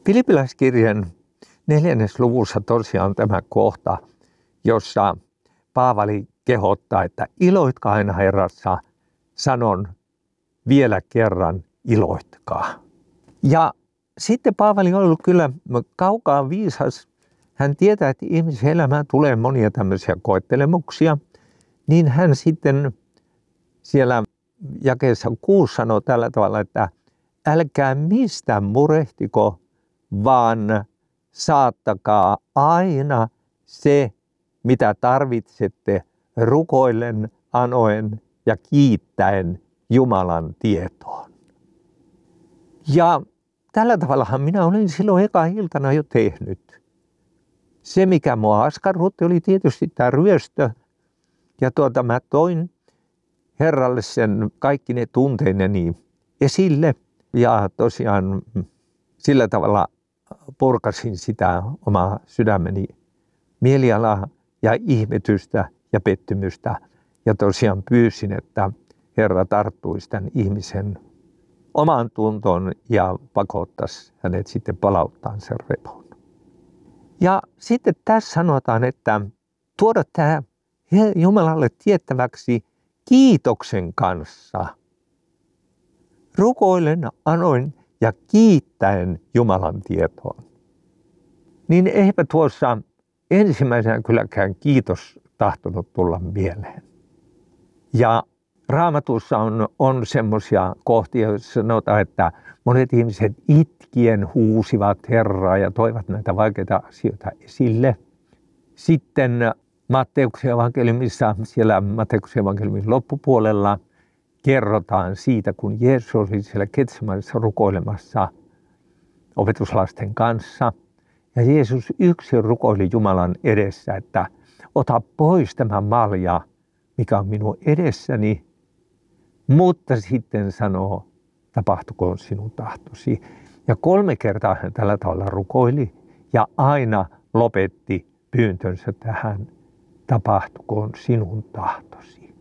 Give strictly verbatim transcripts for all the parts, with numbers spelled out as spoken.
Filippiläiskirjan neljännes luvussa tosiaan tämä kohta, jossa Paavali kehottaa, että iloitkaa aina Herrassa, sanon vielä kerran iloitkaa. Ja sitten Paavali on ollut kyllä kaukaa viisas. Hän tietää, että ihmisen elämään tulee monia tämmöisiä koettelemuksia, niin hän sitten siellä jakeessa kuusi sanoo tällä tavalla, että älkää mistään murehtiko, vaan saattakaa aina se, mitä tarvitsette, rukoillen, anoen ja kiittäen Jumalan tietoon. Ja tällä tavallahan minä olin silloin eka iltana jo tehnyt. Se, mikä mua askarrutti, oli tietysti tämä ryöstö. Ja tuota, mä toin Herralle sen kaikki ne tunteineni esille. Ja tosiaan sillä tavalla purkasin sitä omaa sydämeni mielialaa ja ihmetystä ja pettymystä. Ja tosiaan pyysin, että Herra tarttuisi tämän ihmisen omaan tuntoon ja pakottaisi hänet sitten palauttaan sen repon. Ja sitten tässä sanotaan, että tuoda tämä Jumalalle tiettäväksi kiitoksen kanssa. Rukoilen, anoin ja kiittäen Jumalan tietoon. Niin eipä tuossa ensimmäisenä kylläkään kiitos tahtonut tulla mieleen. Ja Raamatussa on, on semmoisia kohtia, joissa sanotaan, että monet ihmiset itkien huusivat Herraa ja toivat näitä vaikeita asioita esille. Sitten Matteuksen evankeliumissa, siellä Matteuksen evankeliumin loppupuolella kerrotaan siitä, kun Jeesus oli siellä Getsemanessa rukoilemassa opetuslasten kanssa. Ja Jeesus yksin rukoili Jumalan edessä, että ota pois tämä malja, mikä on minun edessäni, mutta sitten sanoo, tapahtukoon sinun tahtosi. Ja kolme kertaa hän tällä tavalla rukoili ja aina lopetti pyyntönsä tähän, tapahtukoon sinun tahtosi.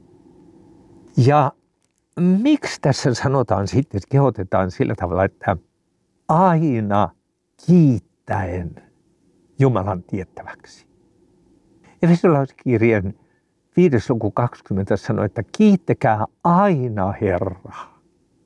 Ja miksi tässä sanotaan sitten, että kehotetaan sillä tavalla, että aina kiittäen Jumalan tiettäväksi. Efesolaiskirjeen viides luku kaksikymmentä sanoo, että kiittäkää aina Herraa.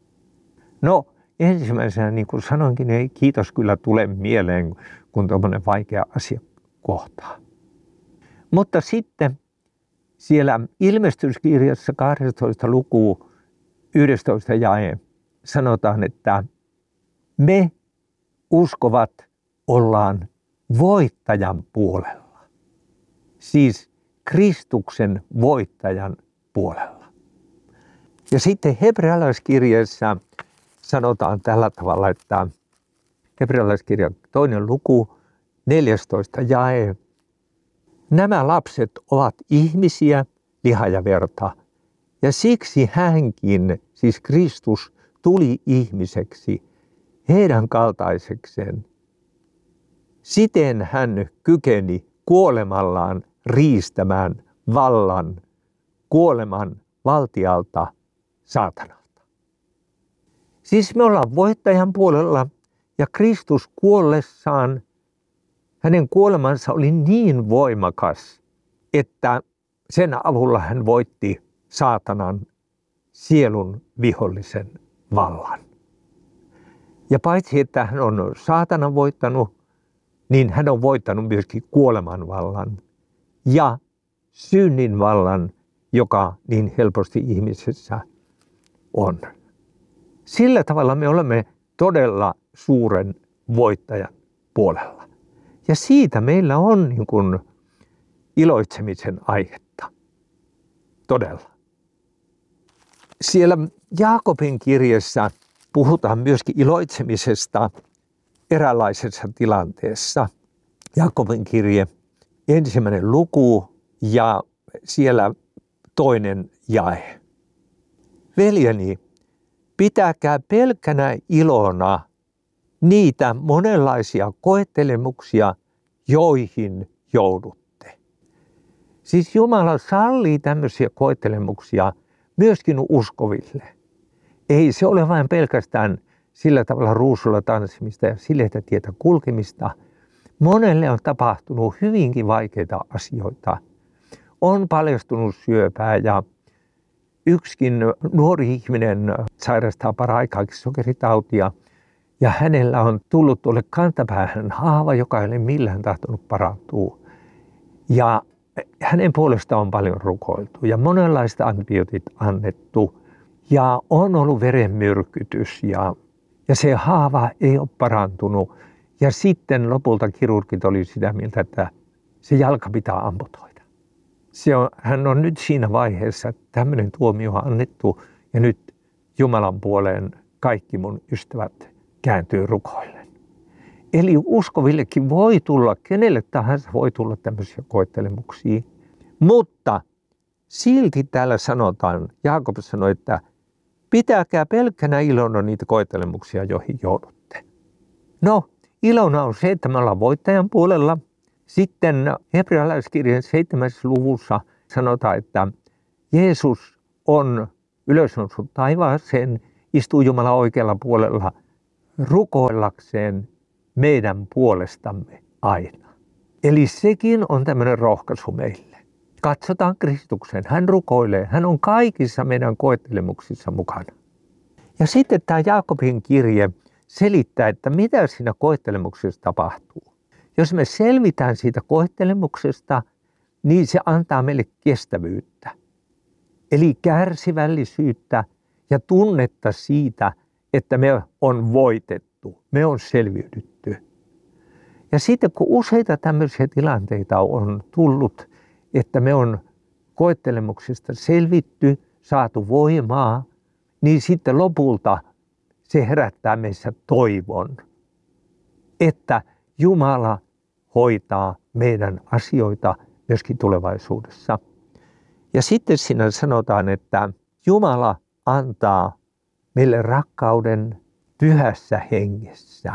No ensimmäisenä, niin kuin sanoinkin, ei kiitos kyllä tule mieleen, kun tuommoinen vaikea asia kohtaa. Mutta sitten siellä ilmestyskirjassa kahdeksantoista luku yksitoista jae sanotaan, että me uskovat ollaan voittajan puolella. Siis Kristuksen voittajan puolella. Ja sitten hebrealaiskirjassa sanotaan tällä tavalla, että hebrealaiskirjan toinen luku, neljästoista jae. Nämä lapset ovat ihmisiä, liha ja verta, ja siksi hänkin, siis Kristus, tuli ihmiseksi heidän kaltaisekseen. Siten hän kykeni kuolemallaan riistämään vallan, kuoleman valtialta, saatanalta. Siis me ollaan voittajan puolella ja Kristus kuollessaan, hänen kuolemansa oli niin voimakas, että sen avulla hän voitti saatanan, sielun vihollisen vallan. Ja paitsi että hän on saatanan voittanut, niin hän on voittanut myöskin kuoleman vallan ja synnin vallan, joka niin helposti ihmisessä on. Sillä tavalla me olemme todella suuren voittajan puolella. Ja siitä meillä on niin kuin iloitsemisen aihetta. Todella. Siellä Jaakobin kirjassa puhutaan myöskin iloitsemisesta eräänlaisessa tilanteessa. Jaakobin kirje, ensimmäinen luku ja siellä toinen jae. Veljeni, pitäkää pelkkänä ilona niitä monenlaisia koettelemuksia, joihin joudutte. Siis Jumala sallii tämmöisiä koettelemuksia myöskin uskoville. Ei se ole vain pelkästään sillä tavalla ruusulla tanssimista ja sileitä tietä kulkemista. Monelle on tapahtunut hyvinkin vaikeita asioita. On paljastunut syöpää ja yksikin nuori ihminen sairastaa paraikaakin sokeritautia ja hänellä on tullut tuolle kantapäähän haava, joka ei ole millään tahtonut parantua. Ja hänen puolestaan on paljon rukoiltu ja monenlaista antibiootit annettu ja on ollut verenmyrkytys ja, ja se haava ei ole parantunut. Ja sitten lopulta kirurgit oli sitä mieltä, että se jalka pitää amputoida. Se on, hän on nyt siinä vaiheessa, että tämmöinen tuomio on annettu ja nyt Jumalan puoleen kaikki mun ystävät kääntyy rukoillen. Eli uskovillekin voi tulla, kenelle tahansa voi tulla tämmöisiä koettelemuksia. Mutta silti täällä sanotaan, Jaakob sanoi, että pitäkää pelkkänä ilona niitä koettelemuksia, joihin joudutte. No, ilona on se, että me ollaan voittajan puolella. Sitten hebrealaiskirjan seitsemännessä luvussa sanotaan, että Jeesus on ylösnoussut taivaaseen, istuu Jumalan oikealla puolella rukoillakseen meidän puolestamme aina. Eli sekin on tämmöinen rohkaisu meille. Katsotaan Kristuksen, hän rukoilee, hän on kaikissa meidän koettelemuksissa mukana. Ja sitten tämä Jaakobin kirje selittää, että mitä siinä koettelemuksessa tapahtuu. Jos me selvitään siitä koettelemuksesta, niin se antaa meille kestävyyttä. Eli kärsivällisyyttä ja tunnetta siitä, että me on voitettu, me on selviydytty. Ja sitten kun useita tämmöisiä tilanteita on tullut, että me on koettelemuksesta selvitty, saatu voimaa, niin sitten lopulta se herättää meissä toivon, että Jumala hoitaa meidän asioita myöskin tulevaisuudessa. Ja sitten siinä sanotaan, että Jumala antaa meille rakkauden pyhässä hengessä.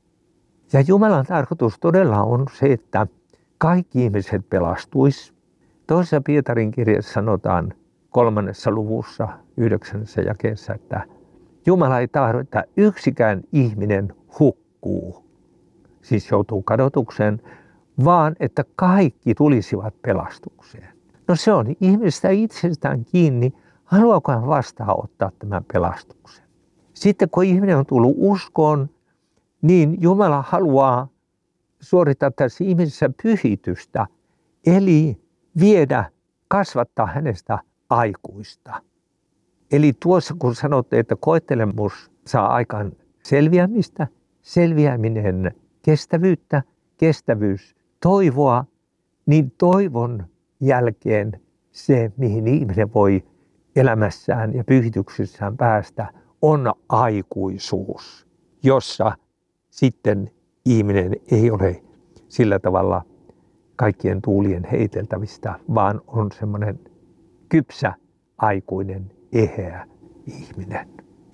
Ja Jumalan tarkoitus todella on se, että kaikki ihmiset pelastuis. Toisessa Pietarin kirjassa sanotaan kolmannessa luvussa yhdeksännessä jakeessa, että Jumala ei tahdo, että yksikään ihminen hukkuu, siis joutuu kadotukseen, vaan että kaikki tulisivat pelastukseen. No se on ihmistä itsestään kiinni, haluaako hän vastaanottaa tämän pelastuksen. Sitten kun ihminen on tullut uskoon, niin Jumala haluaa suorittaa tässä ihmisessä pyhitystä, eli viedä, kasvattaa hänestä aikuista. Eli tuossa kun sanotte, että koettelemus saa aikaan selviämistä, selviäminen kestävyyttä, kestävyys toivoa, niin toivon jälkeen se, mihin ihminen voi elämässään ja pyhityksessään päästä, on aikuisuus, jossa sitten ihminen ei ole sillä tavalla kaikkien tuulien heiteltävistä, vaan on semmoinen kypsä, aikuinen, eheä ihminen.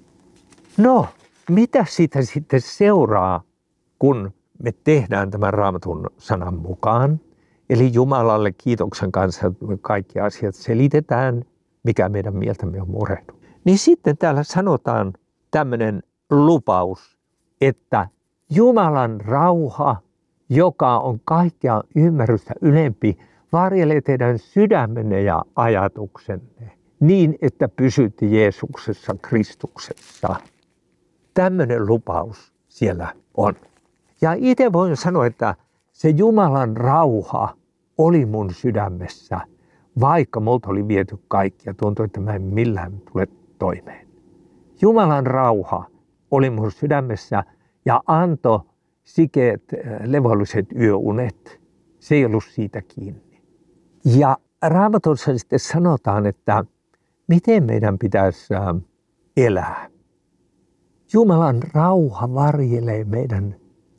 No, mitä siitä sitten seuraa, kun me tehdään tämän Raamatun sanan mukaan? Eli Jumalalle kiitoksen kanssa kaikki asiat selitetään, mikä meidän mieltämme on murehdunut. Niin sitten täällä sanotaan tämmöinen lupaus, että Jumalan rauha, joka on kaikkea ymmärrystä ylempi, varjelee teidän sydämenne ja ajatuksenne niin, että pysytte Jeesuksessa, Kristuksessa. Tämmöinen lupaus siellä on. Ja itse voin sanoa, että se Jumalan rauha oli mun sydämessä, vaikka multa oli viety kaikki ja tuntui, että mä en millään tule toimeen. Jumalan rauha oli mun sydämessä ja antoi sikeet, levolliset yöunet. Se ei ollut siitä kiinni. Ja Raamatussa sitten sanotaan, että miten meidän pitäisi elää. Jumalan rauha varjelee meidän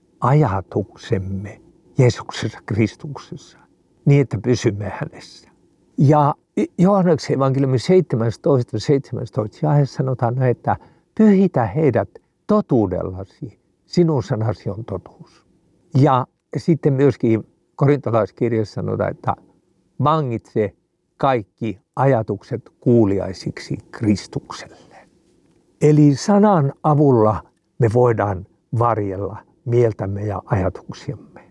ajatuksemme Jeesuksessa, Kristuksessa, niin että pysymme hänessä. Ja Johanneksen evankeliumin seitsemäntoista seitsemäntoista jae sanotaan näin, että pyhitä heidät totuudellasi, sinun sanasi on totuus. Ja sitten myöskin korintolaiskirjassa sanotaan, että vangitse kaikki ajatukset kuuliaisiksi Kristukselle. Eli sanan avulla me voidaan varjella mieltämme ja ajatuksiamme.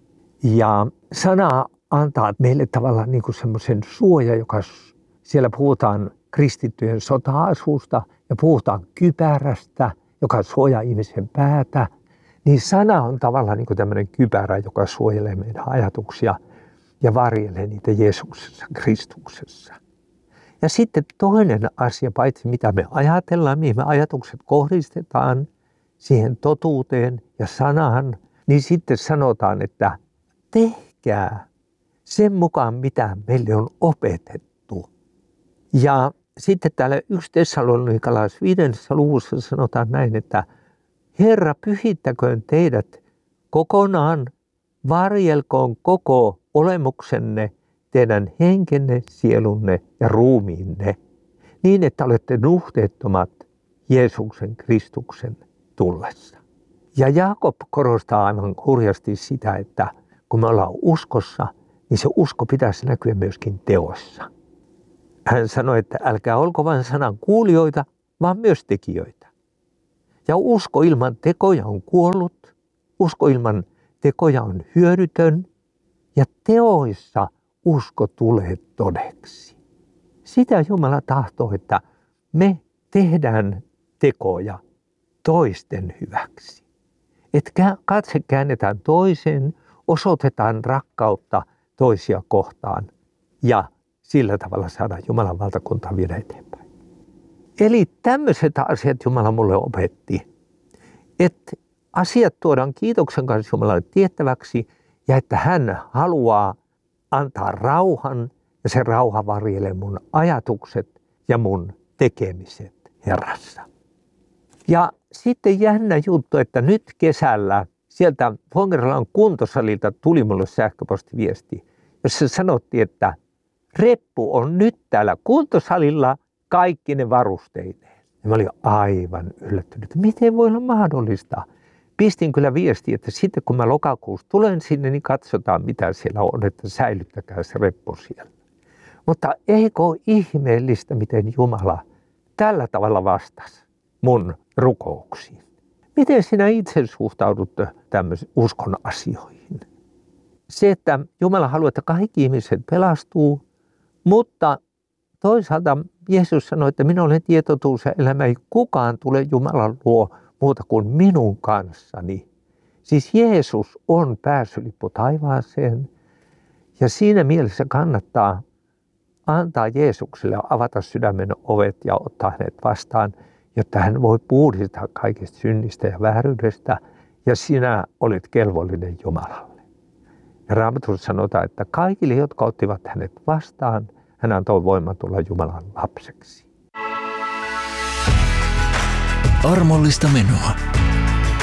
Ja sana antaa meille tavallaan niin kuin semmoisen suoja, joka siellä puhutaan kristittyjen sota-asusta ja puhutaan kypärästä, joka suojaa ihmisen päätä. Niin sana on tavallaan niin kuin tämmöinen kypärä, joka suojelee meidän ajatuksia ja varjelee niitä Jeesuksessa, Kristuksessa. Ja sitten toinen asia, paitsi mitä me ajatellaan, mihin me ajatukset kohdistetaan siihen totuuteen ja sanaan, niin sitten sanotaan, että tehkää sen mukaan, mitä meille on opetettu. Ja sitten täällä yksi Tessalonikalais viidennessä luvussa sanotaan näin, että Herra pyhittäköön teidät kokonaan, varjelkoon koko olemuksenne, teidän henkenne, sielunne ja ruumiinne, niin että olette nuhteettomat Jeesuksen Kristuksen tullessa. Ja Jaakob korostaa aivan hurjasti sitä, että kun me ollaan uskossa, niin se usko pitäisi näkyä myöskin teoissa. Hän sanoi, että älkää olko vain sanan kuulijoita, vaan myös tekijöitä. Ja usko ilman tekoja on kuollut, usko ilman tekoja on hyödytön ja teoissa usko tulee todeksi. Sitä Jumala tahtoo, että me tehdään tekoja toisten hyväksi. Että katse käännetään toiseen, osoitetaan rakkautta toisia kohtaan ja sillä tavalla saadaan Jumalan valtakuntaa viedä eteenpäin. Eli tämmöiset asiat Jumala mulle opetti, että asiat tuodaan kiitoksen kanssa Jumalalle tiettäväksi ja että hän haluaa antaa rauhan ja se rauha varjelee mun ajatukset ja mun tekemiset Herrassa. Ja sitten jännä juttu, että nyt kesällä sieltä Fongerlan kuntosalilta tuli mulle sähköpostiviesti, jossa sanottiin, että reppu on nyt täällä kuntosalilla kaikki ne varusteineen. Ja mä olin aivan yllättynyt, miten voi olla mahdollista. Pistin kyllä viesti, että sitten kun mä lokakuussa tulen sinne, niin katsotaan mitä siellä on, että säilyttäkää se reppu siellä. Mutta eikö ole ihmeellistä, miten Jumala tällä tavalla vastasi mun rukouksiin? Miten sinä itse suhtaudut tämmöisiin uskon asioihin? Se, että Jumala haluaa, että kaikki ihmiset pelastuu, mutta toisaalta Jeesus sanoi, että minä olen tietotuus ja elämä, ei kukaan tule Jumalan luo muuta kuin minun kanssani. Siis Jeesus on pääsylippu taivaaseen ja siinä mielessä kannattaa antaa Jeesukselle avata sydämen ovet ja ottaa hänet vastaan, jotta hän voi puhdistaa kaikesta synnistä ja vääryydestä ja sinä olet kelvollinen Jumalalle. Ja Raamatussa sanotaan, että kaikille, jotka ottivat hänet vastaan, hän antoi voiman tulla Jumalan lapseksi. Armollista menoa.